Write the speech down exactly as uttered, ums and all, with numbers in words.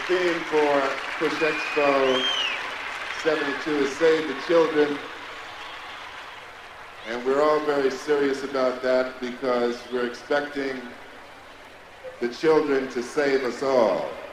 theme for Push Expo seventy-two is Save the Children. And we're all very serious about that because we're expecting the children to save us all.